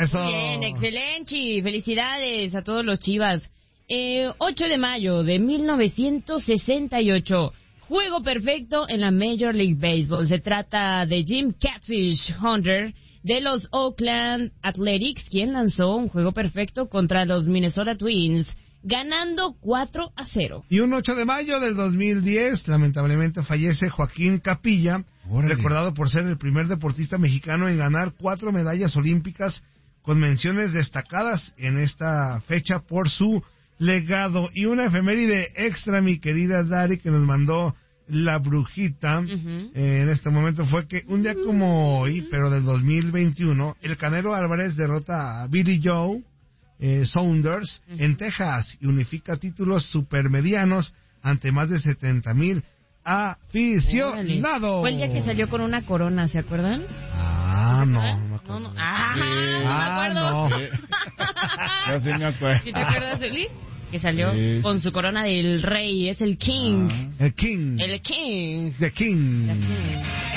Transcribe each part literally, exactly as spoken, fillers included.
Eso. Bien, excelente. Felicidades a todos los Chivas. Eh, ocho de mayo de mil novecientos sesenta y ocho. Juego perfecto en la Major League Baseball. Se trata de Jim Catfish Hunter de los Oakland Athletics, quien lanzó un juego perfecto contra los Minnesota Twins, ganando cuatro a cero. Y un ocho de mayo del dos mil diez, lamentablemente fallece Joaquín Capilla, Órale. recordado por ser el primer deportista mexicano en ganar cuatro medallas olímpicas con menciones destacadas en esta fecha por su legado. Y una efeméride extra, mi querida Dari, que nos mandó la brujita, uh-huh. eh, en este momento fue que un día como hoy, pero del dos mil veintiuno, el Canelo Álvarez derrota a Billy Joe eh, Saunders uh-huh. en Texas y unifica títulos supermedianos ante más de setenta mil aficionados. Fue el día que salió con una corona, ¿se acuerdan? Ah, no, no me No, acuerdo. no. Ah, sí. no me acuerdo. Ah, no. Yo sí me acuerdo. ¿Sí te acuerdas, Eli? Que salió sí. con su corona del rey, es el King. Ah, el King. El King. The King. The King.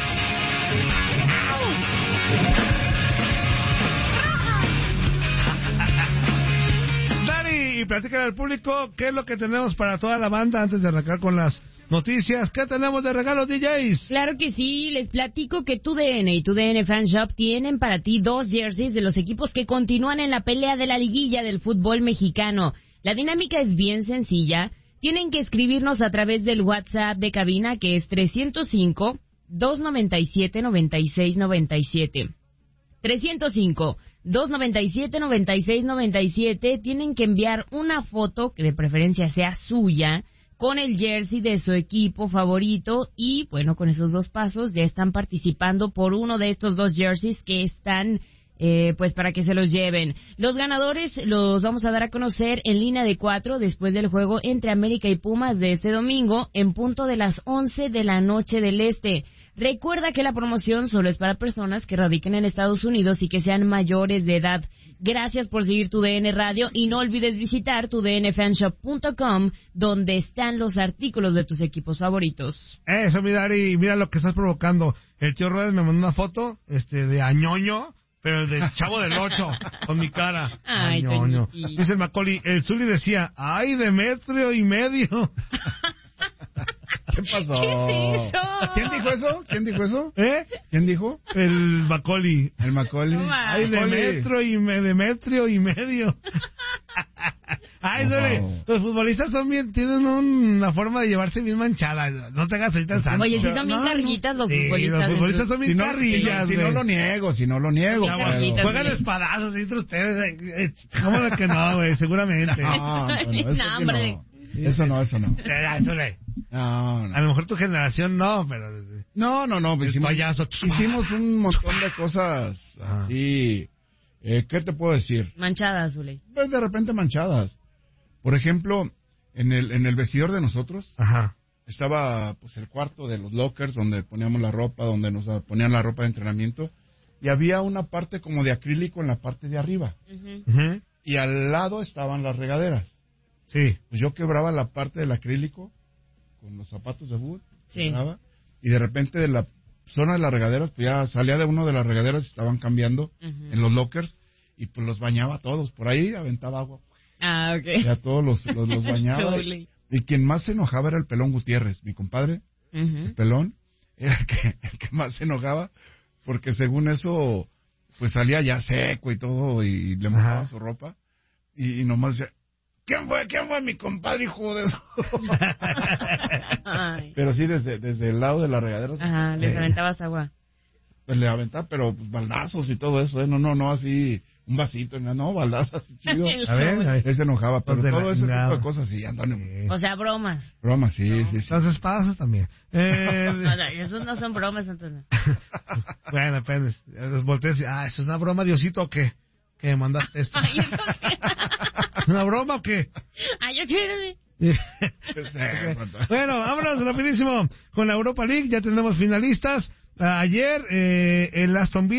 Dari, y platícale al público qué es lo que tenemos para toda la banda antes de arrancar con las noticias. ¿Qué tenemos de regalos, D Js? Claro que sí, les platico que tu D N y tu D N Fan Shop tienen para ti dos jerseys de los equipos que continúan en la pelea de la liguilla del fútbol mexicano. La dinámica es bien sencilla. Tienen que escribirnos a través del WhatsApp de cabina, que es trescientos cinco, doscientos noventa y siete, noventa y seis noventa y siete. trescientos cinco, doscientos noventa y siete, noventa y seis noventa y siete. Tienen que enviar una foto, que de preferencia sea suya, con el jersey de su equipo favorito. Y bueno, con esos dos pasos ya están participando por uno de estos dos jerseys que están Eh, pues para que se los lleven. Los ganadores los vamos a dar a conocer en línea de cuatro después del juego entre América y Pumas de este domingo en punto de las once de la noche del este. Recuerda que la promoción solo es para personas que radiquen en Estados Unidos y que sean mayores de edad. Gracias por seguir tu D N Radio y no olvides visitar tu d n fan shop punto com, donde están los artículos de tus equipos favoritos. Eso, mi Dari, mira lo que estás provocando. El tío Ruedas me mandó una foto este de Añoño, pero el del Chavo del Ocho, con mi cara. Ay, Añoño. Dice el Macaulay, el Zuli decía, ¡ay, Demetrio y medio! ¿Qué pasó? ¿Qué es eso? ¿Quién dijo eso? ¿Quién dijo eso? ¿Eh? ¿Quién dijo? El Macaulay. El Macaulay. No, ¡ay, Demetrio y, me, Demetrio y medio! Ay, Zuli, Wow. los futbolistas son bien, tienen una forma de llevarse bien manchada. No te hagas ahorita el santo. Oye, sí son bien No, no. carrillitas los Sí, futbolistas. los futbolistas son bien Si no, carrillas, si, si no güey. lo niego, si no lo niego. Sí, pero- carrillitas. Juegan espadazos entre ustedes. eh, eh, ¿Cómo es que no, güey? Seguramente. No, bueno, eso, sí No, hombre. no. eso no, eso no. Eh, eso le- No, A no. lo mejor tu generación no, pero... No, no, no. pues El hicimos, payaso. hicimos un montón de cosas Ajá. así. Eh, ¿Qué te puedo decir? Manchadas, Zuley. Pues de repente manchadas. Por ejemplo, en el en el vestidor de nosotros Ajá. estaba pues el cuarto de los lockers donde poníamos la ropa, donde nos ponían la ropa de entrenamiento, y había una parte como de acrílico en la parte de arriba. Uh-huh. Ujú. Y al lado estaban las regaderas. Sí. Pues yo quebraba la parte del acrílico con los zapatos de fútbol, Sí. quebraba, y de repente de la zona de las regaderas, pues ya salía de uno de las regaderas y estaban cambiando Ujú. en los lockers, y pues los bañaba a todos, por ahí aventaba agua, Ah, ok. y a todos los, los, los bañaba. y, Zuley. y quien más se enojaba era el Pelón Gutiérrez, mi compadre, Ujú. el Pelón, era el que, el que más se enojaba, porque según eso, pues salía ya seco y todo, y le mojaba Ajá. su ropa, y, y nomás decía, ¿quién fue? ¿Quién fue mi compadre, hijo de eso? Ay. Pero sí, desde, desde el lado de la regadera, Ajá, les eh, aventabas agua. pues le aventaba, pero pues, baldazos y todo eso, ¿eh? No, no, no así, un vasito, no, no, baldazos así chido. A ver, a ver. Él se enojaba, pero Los de todo la ese tipo chingada. de cosas sí andan en Sí. O sea, bromas. broma, sí, sí, sí. Las espadas también. Eh, O sea, esos no son bromas, entonces. bueno, depende. Los volteas y, ah, ¿eso es una broma, Diosito, o qué? ¿Qué me mandaste esto? Ay, eso sí. ¿Una broma o qué? Ay, yo quiero... Sí, pronto. Bueno, vámonos rapidísimo con la Europa League. Ya tenemos finalistas. Ayer eh, el Aston Villa